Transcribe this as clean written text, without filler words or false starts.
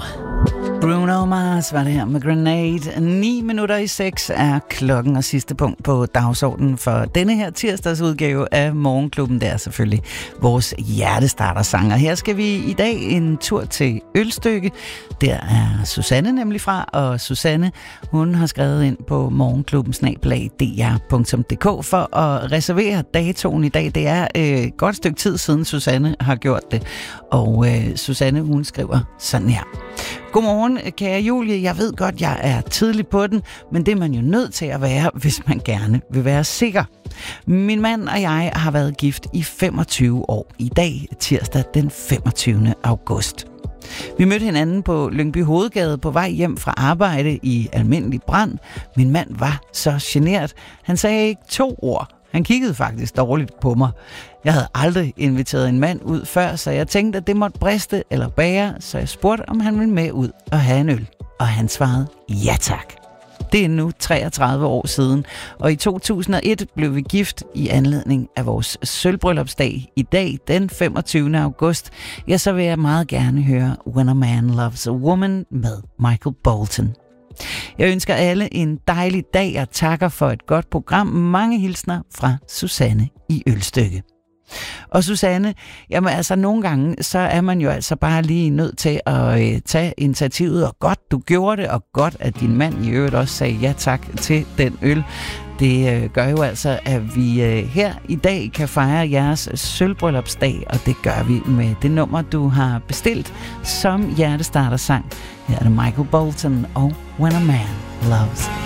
Bruno Mars var det her med Grenade. 9:06 er klokken, og sidste punkt på dagsordenen for denne her tirsdagsudgave af Morgenklubben. Det er selvfølgelig vores hjertestartersanger. Her skal vi i dag en tur til Ølstykke. Der er Susanne nemlig fra, og Susanne, hun har skrevet ind på morgenklubben@dr.dk for at reservere datoen i dag. Det er et godt stykke tid siden Susanne har gjort det, og Susanne, hun skriver sådan her. Godmorgen, kære Julie. Jeg ved godt, jeg er tidlig på den, men det er man jo nødt til at være, hvis man gerne vil være sikker. Min mand og jeg har været gift i 25 år. I dag, tirsdag den 25. august. Vi mødte hinanden på Lyngby Hovedgade på vej hjem fra arbejde i almindelig brand. Min mand var så genert. Han sagde ikke 2 ord. Han kiggede faktisk dårligt på mig. Jeg havde aldrig inviteret en mand ud før, så jeg tænkte, at det måtte briste eller bære, så jeg spurgte, om han ville med ud og have en øl. Og han svarede, ja tak. Det er nu 33 år siden, og i 2001 blev vi gift i anledning af vores sølvbryllupsdag. I dag, den 25. august, så vil jeg meget gerne høre When a Man Loves a Woman med Michael Bolton. Jeg ønsker alle en dejlig dag og takker for et godt program. Mange hilsner fra Susanne i Ølstykke. Og Susanne, jamen altså nogle gange, så er man jo altså bare lige nødt til at tage initiativet, og godt du gjorde det, og godt at din mand i øvrigt også sagde ja tak til den øl. Det gør jo altså, at vi her i dag kan fejre jeres sølvbryllupsdag, og det gør vi med det nummer, du har bestilt som hjertestartersang. Her er det Michael Bolton og When a Man Loves